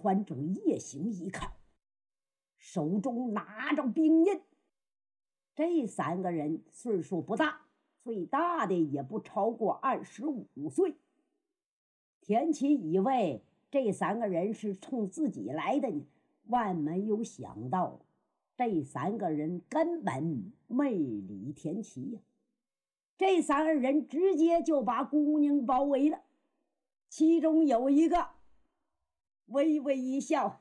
穿着夜行一看，手中拿着兵刃。这3个人岁数不大，最大的也不超过25岁。田七以为这3个人是冲自己来的呢，万没有想到这3个人根本没理田七呀。这3个人直接就把姑娘包围了，其中有一个微微一笑，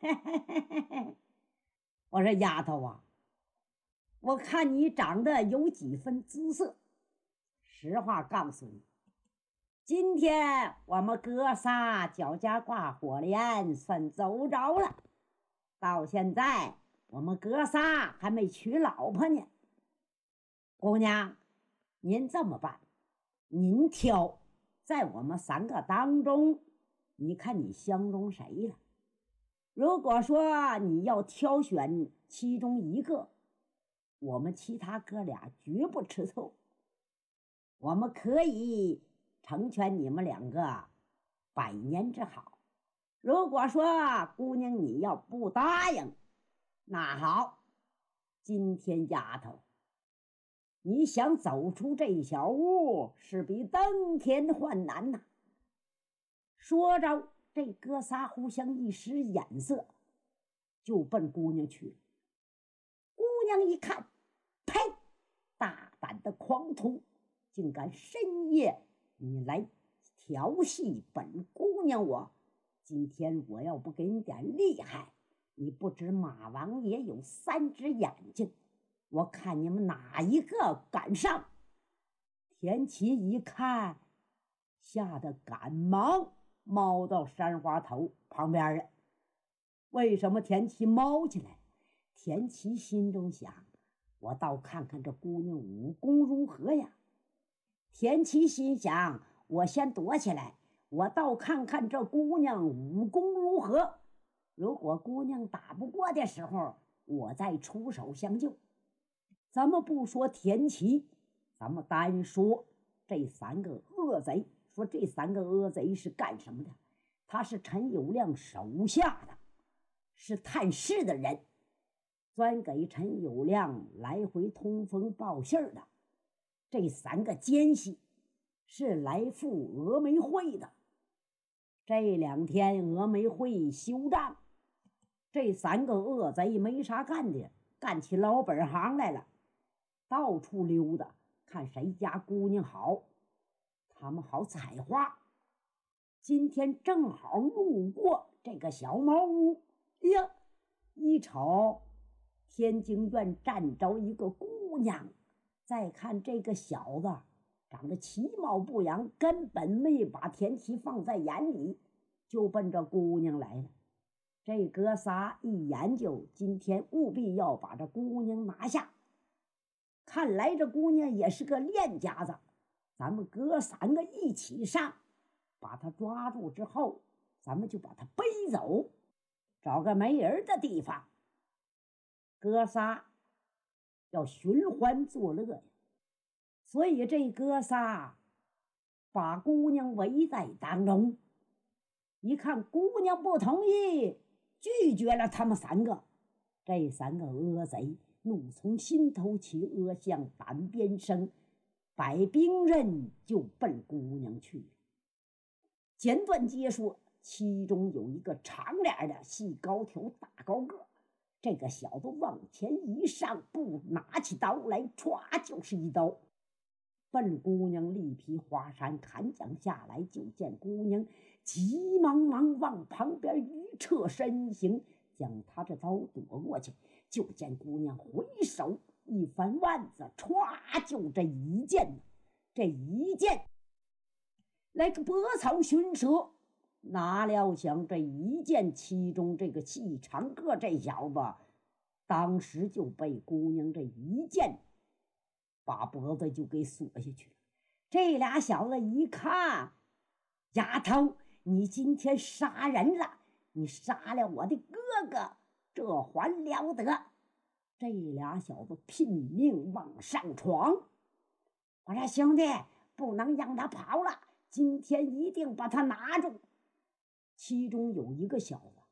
我说丫头啊，我看你长得有几分姿色，实话告诉你，今天我们哥仨脚家挂火镰算走着了，到现在我们哥仨还没娶老婆呢。姑娘，您这么办，您挑，在我们3个当中，你看你相中谁了？如果说你要挑选其中一个，我们其他哥俩绝不吃醋，我们可以成全你们2个100年之好。如果说姑娘你要不答应，那好，今天丫头你想走出这小屋，是比登天换难呐。说着，这哥仨互相一使眼色，就奔姑娘去了。姑娘一看，呸！大胆的狂徒，竟敢深夜你来调戏本姑娘我！今天我要不给你点厉害，你不知马王爷有3只眼睛，我看你们哪一个敢上？田七一看，吓得赶忙猫到山花头旁边了。为什么田七猫起来？田七心中想，我倒看看这姑娘武功如何呀。田七心想，我先躲起来，我倒看看这姑娘武功如何。如果姑娘打不过的时候，我再出手相救。咱们不说田七，咱们单说这3个恶贼。说这3个恶贼是干什么的？他是陈友谅手下的，是探视的人，专给陈友谅来回通风报信的。这3个奸细是来赴峨眉会的。这2天峨眉会休战，这3个恶贼没啥干的，干起老本行来了，到处溜达，看谁家姑娘好，他们好采花。今天正好路过这个小茅屋，哎呀，一瞅天津院站着一个姑娘，再看这个小子长得其貌不扬，根本没把田七放在眼里，就奔着姑娘来了。这哥仨一研究，今天务必要把这姑娘拿下。看来这姑娘也是个练家子，咱们哥3个一起上，把她抓住之后，咱们就把她背走，找个没人的地方，哥仨要寻欢作乐呀。所以这哥仨把姑娘围在当中，一看姑娘不同意，拒绝了他们3个。这3个恶贼怒从心头起，恶向胆边生，摆兵刃就奔姑娘去了。简短接说，其中有一个长脸的细高条大高个，这个小子往前一上步，拿起刀来，歘就是一刀，奔姑娘力劈华山砍将下来。就见姑娘急忙忙往旁边一撤身形，将他这刀躲过去。就见姑娘回手一翻腕子，歘就这一剑，这一剑来个搏草寻蛇。哪料想这一剑，其中这个细长个这小子当时就被姑娘这一剑把脖子就给锁下去了。这俩小子一看，丫头，你今天杀人了，你杀了我的哥哥，这还了得！这俩小子拼命往上闯。我说兄弟，不能让他跑了，今天一定把他拿住。其中有一个小子